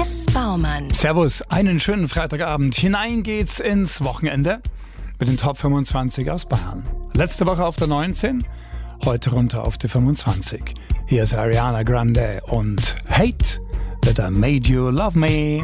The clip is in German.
Dennis Baumann. Servus, einen schönen Freitagabend. Hinein geht's ins Wochenende mit den Top 25 aus Bayern. Letzte Woche auf der 19, heute runter auf die 25. Hier ist Ariana Grande und Hate That I Made You Love Me.